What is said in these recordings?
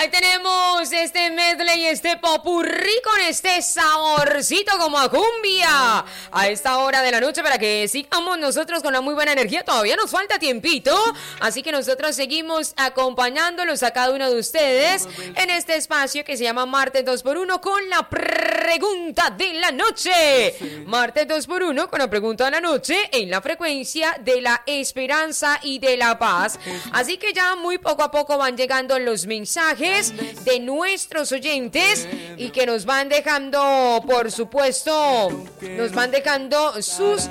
Ahí tenemos este medley, este popurrí con este saborcito como a cumbia a esta hora de la noche para que sigamos nosotros con la muy buena energía. Todavía nos falta tiempito, así que nosotros seguimos acompañándolos a cada uno de ustedes en este espacio que se llama Martes 2x1 con la pregunta de la noche. Martes 2x1 con la pregunta de la noche en la frecuencia de la esperanza y de la paz. Así que ya muy poco a poco van llegando los mensajes de nuestros oyentes y que nos van dejando, por supuesto, nos van dejando sus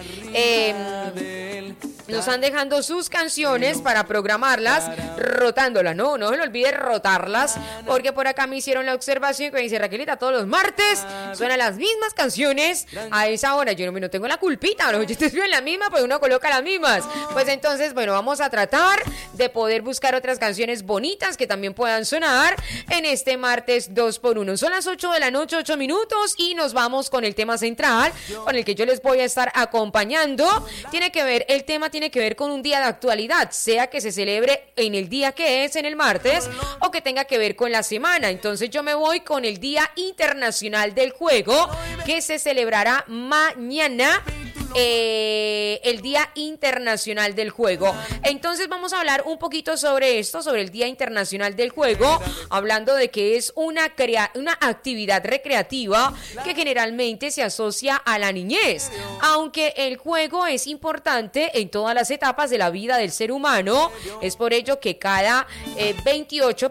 canciones para programarlas, rotándolas, no se le olvide rotarlas, porque por acá me hicieron la observación que me dice Raquelita, todos los martes suenan las mismas canciones a esa hora. Yo no tengo la culpita, los oyentes viven la misma, pues uno coloca las mismas. Pues entonces, bueno, vamos a tratar de poder buscar otras canciones bonitas que también puedan sonar en este martes 2x1. Son las 8 de la noche, 8 minutos, y nos vamos con el tema central, con el que yo les voy a estar acompañando. El tema tiene que ver con un día de actualidad, sea que se celebre en el día que es, en el martes, o que tenga que ver con la semana. Entonces yo me voy con el Día Internacional del Juego, que se celebrará mañana. El Día Internacional del Juego. Entonces vamos a hablar un poquito sobre esto, sobre el Día Internacional del Juego, hablando de que es una actividad recreativa que generalmente se asocia a la niñez, aunque el juego es importante en todas las etapas de la vida del ser humano. Es por ello que cada 28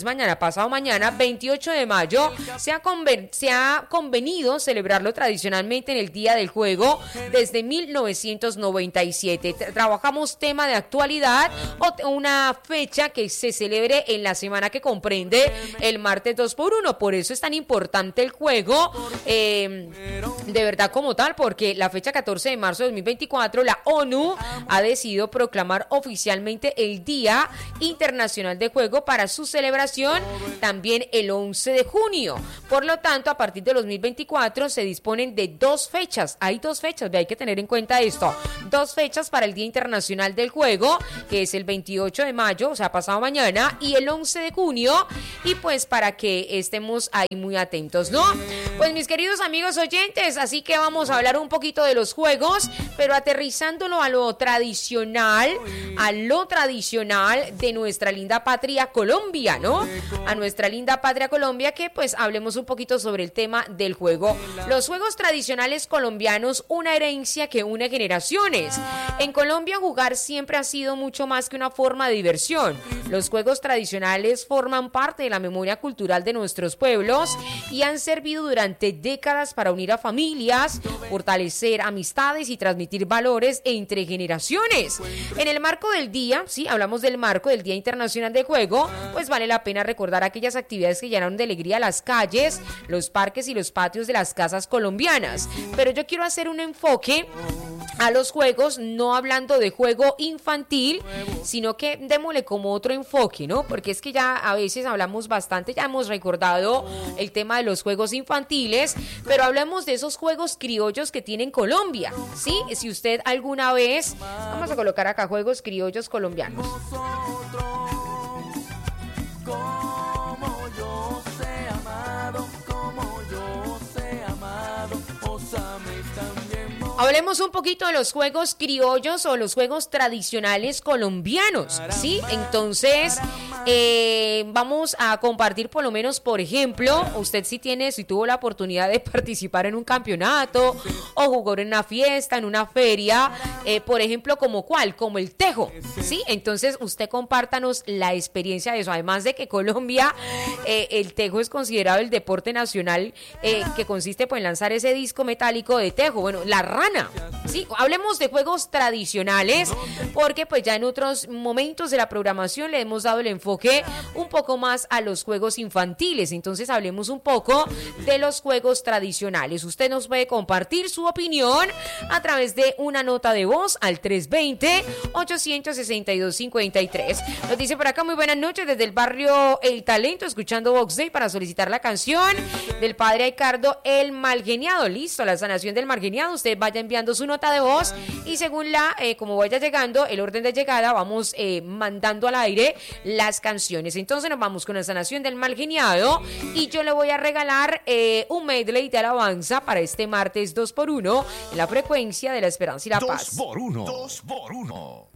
de mayo se ha convenido celebrarlo tradicionalmente en el Día del Juego desde 1997. Trabajamos tema de actualidad o una fecha que se celebre en la semana que comprende el martes 2x1. Por eso es tan importante el juego, de verdad como tal, porque la fecha 14 de marzo de 2024 la ONU ha decidido proclamar oficialmente el Día Internacional de Juego para su celebración también el 11 de junio. Por lo tanto, a partir de 2024 se disponen de dos fechas. Hay dos fechas, hay que tener en cuenta esto. Dos fechas para el Día Internacional del Juego, que es el 28 de mayo, o sea, pasado mañana, y el 11 de junio, y pues para que estemos ahí muy atentos, ¿no? Pues mis queridos amigos oyentes, así que vamos a hablar un poquito de los juegos, pero aterrizándolo a lo tradicional de nuestra linda patria Colombia, ¿no? A nuestra linda patria Colombia, que pues hablemos un poquito sobre el tema del juego. Los juegos tradicionales colombianos, una herencia que une generaciones. En Colombia jugar siempre ha sido mucho más que una forma de diversión. Los juegos tradicionales forman parte de la memoria cultural de nuestros pueblos y han servido durante décadas para unir a familias, fortalecer amistades y transmitir valores entre generaciones. En el marco del día, sí, hablamos del marco del Día Internacional de Juego, pues vale la pena recordar aquellas actividades que llenaron de alegría las calles, los parques y los patios de las casas colombianas. Pero yo quiero hacer un enfoque a los juegos, no hablando de juego infantil, sino que démosle como otro enfoque, ¿no? Porque es que ya a veces hablamos bastante, ya hemos recordado el tema de los juegos infantiles, pero hablemos de esos juegos criollos que tiene Colombia, ¿sí? Si usted alguna vez, vamos a colocar acá juegos criollos colombianos. Hablemos un poquito de los juegos criollos o los juegos tradicionales colombianos, ¿sí? Entonces, vamos a compartir por lo menos, por ejemplo, usted si tuvo la oportunidad de participar en un campeonato o jugó en una fiesta, en una feria, por ejemplo, ¿como cuál? Como el tejo, ¿sí? Entonces, usted compártanos la experiencia de eso. Además de que Colombia, el tejo es considerado el deporte nacional, que consiste pues, en lanzar ese disco metálico de tejo. Bueno, la rana. Sí, hablemos de juegos tradicionales, porque pues ya en otros momentos de la programación le hemos dado el enfoque un poco más a los juegos infantiles. Entonces hablemos un poco de los juegos tradicionales. Usted nos puede compartir su opinión a través de una nota de voz al 320-862-53. Nos dice por acá, muy buenas noches desde el barrio El Talento, escuchando Vox Day para solicitar la canción del padre Ricardo El Malgeniado. Listo, la sanación del Malgeniado. Usted vaya enviando su nota de voz y según como vaya llegando, el orden de llegada, vamos mandando al aire las canciones. Entonces nos vamos con la sanación del mal geniado y yo le voy a regalar un medley de alabanza para este martes 2x1 en la frecuencia de la esperanza y la paz. 2x1.